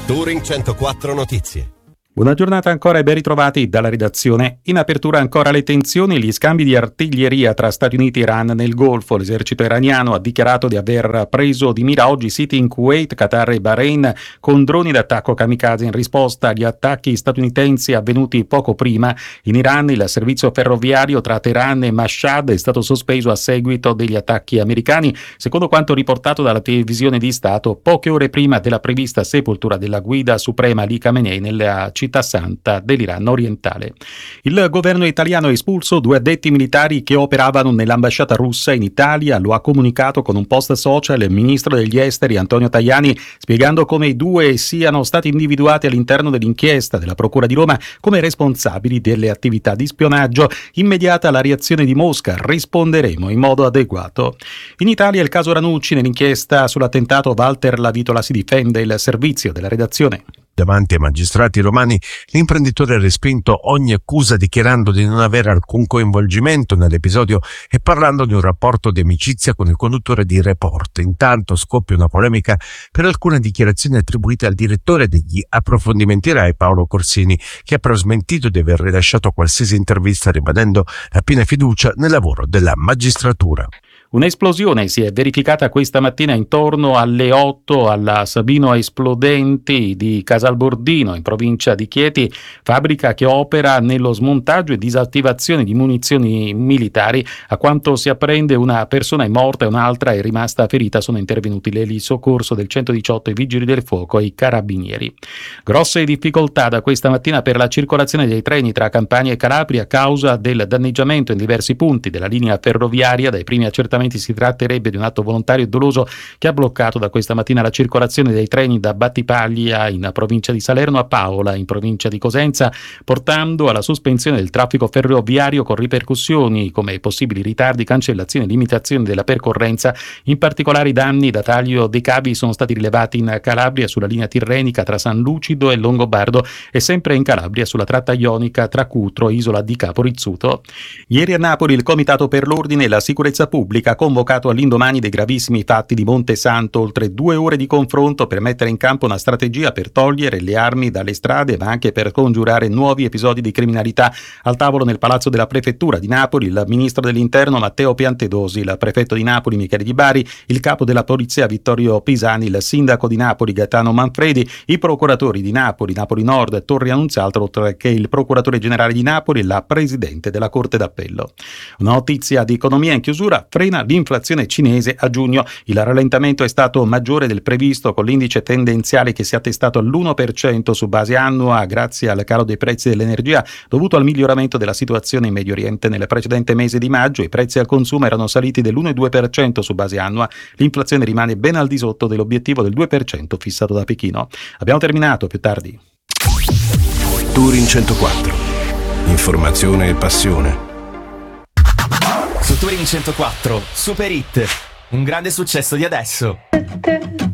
Touring 104 Notizie. Buona giornata ancora e ben ritrovati dalla redazione. In apertura ancora le tensioni, gli scambi di artiglieria tra Stati Uniti e Iran nel Golfo. L'esercito iraniano ha dichiarato di aver preso di mira oggi siti in Kuwait, Qatar e Bahrain con droni d'attacco kamikaze in risposta agli attacchi statunitensi avvenuti poco prima. In Iran il servizio ferroviario tra Teheran e Mashhad è stato sospeso a seguito degli attacchi americani, secondo quanto riportato dalla televisione di Stato poche ore prima della prevista sepoltura della guida suprema Ali Khamenei nella città santa dell'Iran orientale. Il governo italiano ha espulso 2 addetti militari che operavano nell'ambasciata russa in Italia. Lo ha comunicato con un post social il ministro degli esteri Antonio Tajani, spiegando come i 2 siano stati individuati all'interno dell'inchiesta della Procura di Roma come responsabili delle attività di spionaggio. Immediata la reazione di Mosca, risponderemo in modo adeguato. In Italia il caso Ranucci, nell'inchiesta sull'attentato Walter Lavitola si difende. Il servizio della redazione. Davanti ai magistrati romani, l'imprenditore ha respinto ogni accusa dichiarando di non avere alcun coinvolgimento nell'episodio e parlando di un rapporto di amicizia con il conduttore di Report. Intanto scoppia una polemica per alcune dichiarazioni attribuite al direttore degli approfondimenti Rai, Paolo Corsini, che ha però smentito di aver rilasciato qualsiasi intervista, rimanendo la piena fiducia nel lavoro della magistratura. Un'esplosione si è verificata questa mattina intorno alle 8 alla Sabino Esplodenti di Casalbordino, in provincia di Chieti, fabbrica che opera nello smontaggio e disattivazione di munizioni militari. A quanto si apprende, una persona è morta e un'altra è rimasta ferita. Sono intervenuti l'elisoccorso del 118, i vigili del fuoco e i carabinieri. Grosse difficoltà da questa mattina per la circolazione dei treni tra Campania e Calabria a causa del danneggiamento in diversi punti della linea ferroviaria. Dai primi accertamenti si tratterebbe di un atto volontario e doloso che ha bloccato da questa mattina la circolazione dei treni da Battipaglia in provincia di Salerno a Paola in provincia di Cosenza, portando alla sospensione del traffico ferroviario con ripercussioni come possibili ritardi, cancellazioni e limitazioni della percorrenza. In particolare i danni da taglio dei cavi sono stati rilevati in Calabria sulla linea tirrenica tra San Lucido e Longobardo e sempre in Calabria sulla tratta ionica tra Cutro e Isola di Capo Rizzuto. Ieri a Napoli il Comitato per l'Ordine e la Sicurezza Pubblica ha convocato all'indomani dei gravissimi fatti di Montesanto oltre 2 ore di confronto per mettere in campo una strategia per togliere le armi dalle strade, ma anche per congiurare nuovi episodi di criminalità. Al tavolo nel Palazzo della Prefettura di Napoli il ministro dell'Interno Matteo Piantedosi, il prefetto di Napoli Michele Di Bari, il capo della polizia Vittorio Pisani, il sindaco di Napoli Gaetano Manfredi, i procuratori di Napoli, Napoli Nord, Torri Annunziata, oltre che il procuratore generale di Napoli e la presidente della Corte d'Appello. Una notizia di economia in chiusura: frena l'inflazione cinese a giugno. Il rallentamento è stato maggiore del previsto, con l'indice tendenziale che si è attestato all'1% su base annua grazie al calo dei prezzi dell'energia dovuto al miglioramento della situazione in Medio Oriente. Nel precedente mese di maggio i prezzi al consumo erano saliti dell'1,2% su base annua. L'inflazione rimane ben al di sotto dell'obiettivo del 2% fissato da Pechino. Abbiamo terminato, più tardi. Touring 104. Informazione e passione. Su Touring 104, Super Hit, un grande successo di adesso.